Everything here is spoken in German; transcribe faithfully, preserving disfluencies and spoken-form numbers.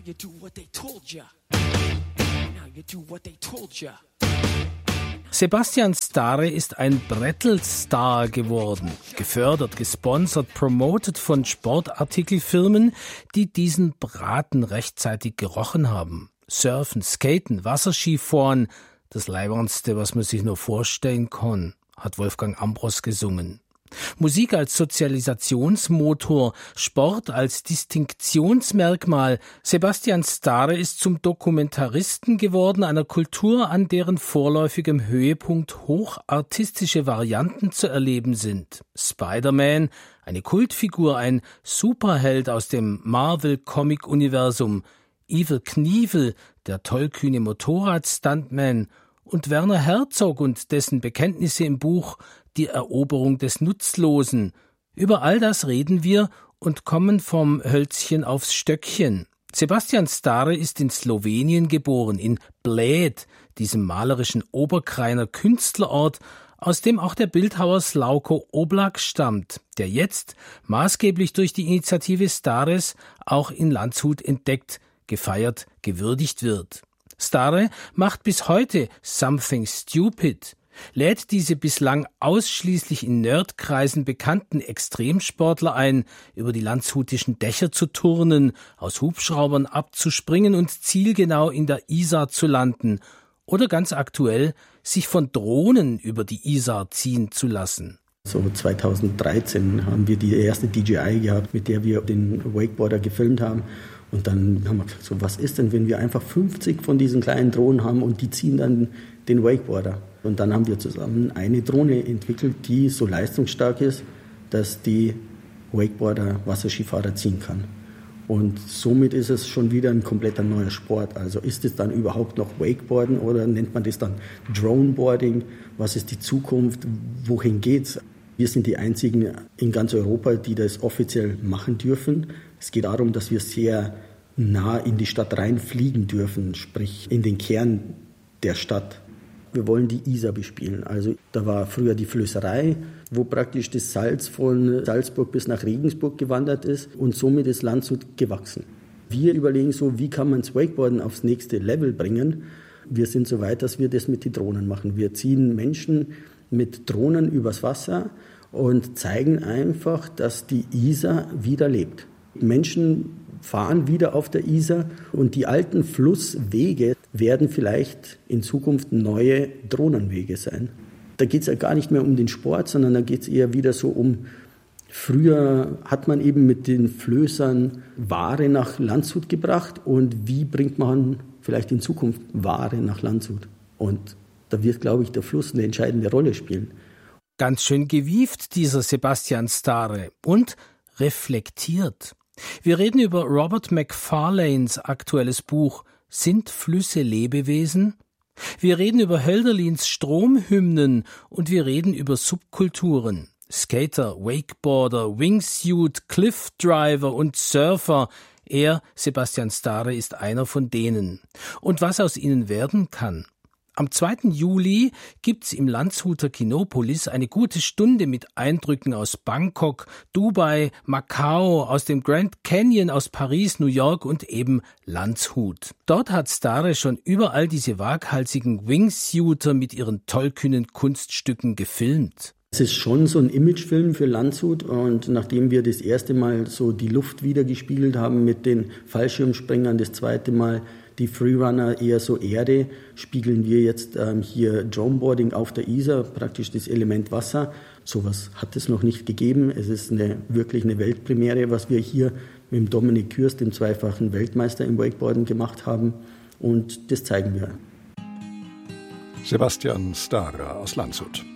you do what they told ya. Now you do what they told ya. Sebastian Stare ist ein Brettl-Star geworden. Gefördert, gesponsert, promotet von Sportartikelfirmen, die diesen Braten rechtzeitig gerochen haben. Surfen, Skaten, Wasserskifahren, das Leiwandste, was man sich nur vorstellen kann, hat Wolfgang Ambros gesungen. Musik als Sozialisationsmotor, Sport als Distinktionsmerkmal. Sebastian Stare ist zum Dokumentaristen geworden, einer Kultur, an deren vorläufigem Höhepunkt hochartistische Varianten zu erleben sind. Spider-Man, eine Kultfigur, ein Superheld aus dem Marvel-Comic-Universum, Evel Knievel, der tollkühne Motorrad-Stuntman, und Werner Herzog und dessen Bekenntnisse im Buch Die Eroberung des Nutzlosen. Über all das reden wir und kommen vom Hölzchen aufs Stöckchen. Sebastian Stare ist in Slowenien geboren, in Bled, diesem malerischen Oberkrainer Künstlerort, aus dem auch der Bildhauer Slavko Oblak stammt, der jetzt, maßgeblich durch die Initiative Stares, auch in Landshut entdeckt, gefeiert, gewürdigt wird. Stare macht bis heute Something Stupid, lädt diese bislang ausschließlich in Nerdkreisen bekannten Extremsportler ein, über die landshutischen Dächer zu turnen, aus Hubschraubern abzuspringen und zielgenau in der Isar zu landen oder ganz aktuell, sich von Drohnen über die Isar ziehen zu lassen. So zweitausenddreizehn haben wir die erste D J I gehabt, mit der wir den Wakeboarder gefilmt haben. Und dann haben wir gesagt, so, was ist denn, wenn wir einfach fünfzig von diesen kleinen Drohnen haben und die ziehen dann den Wakeboarder. Und dann haben wir zusammen eine Drohne entwickelt, die so leistungsstark ist, dass die Wakeboarder Wasserskifahrer ziehen kann. Und somit ist es schon wieder ein kompletter neuer Sport. Also ist es dann überhaupt noch Wakeboarden oder nennt man das dann Droneboarding? Was ist die Zukunft? Wohin geht's? Wir sind die einzigen in ganz Europa, die das offiziell machen dürfen. Es geht darum, dass wir sehr nah in die Stadt reinfliegen dürfen, sprich in den Kern der Stadt. Wir wollen die Isar bespielen. Also da war früher die Flößerei, wo praktisch das Salz von Salzburg bis nach Regensburg gewandert ist und somit ist Landshut gewachsen. Wir überlegen so, wie kann man das Wakeboarden aufs nächste Level bringen. Wir sind so weit, dass wir das mit den Drohnen machen. Wir ziehen Menschen mit Drohnen übers Wasser und zeigen einfach, dass die Isar wieder lebt. Menschen fahren wieder auf der Isar und die alten Flusswege werden vielleicht in Zukunft neue Drohnenwege sein. Da geht es ja gar nicht mehr um den Sport, sondern da geht es eher wieder so um, früher hat man eben mit den Flößern Ware nach Landshut gebracht und wie bringt man vielleicht in Zukunft Ware nach Landshut? Und da wird, glaube ich, der Fluss eine entscheidende Rolle spielen. Ganz schön gewieft, dieser Sebastian Stare, und reflektiert. Wir reden über Robert Macfarlanes aktuelles Buch Sind Flüsse Lebewesen? Wir reden über Hölderlins Stromhymnen und wir reden über Subkulturen. Skater, Wakeboarder, Wingsuit, Cliffdriver und Surfer. Er, Sebastian Stare, ist einer von denen. Und was aus ihnen werden kann. Am zweiten Juli gibt's im Landshuter Kinopolis eine gute Stunde mit Eindrücken aus Bangkok, Dubai, Macau, aus dem Grand Canyon, aus Paris, New York und eben Landshut. Dort hat Stare schon überall diese waghalsigen Wingsuiter mit ihren tollkühnen Kunststücken gefilmt. Es ist schon so ein Imagefilm für Landshut und nachdem wir das erste Mal so die Luft wieder gespiegelt haben mit den Fallschirmspringern, das zweite Mal die Freerunner eher so Erde, spiegeln wir jetzt ähm, hier Droneboarding auf der Isar, praktisch das Element Wasser. Sowas hat es noch nicht gegeben. Es ist eine, wirklich eine Weltpremiere, was wir hier mit dem Dominik Kürst, dem zweifachen Weltmeister im Wakeboarden, gemacht haben. Und das zeigen wir. Sebastian Stare aus Landshut.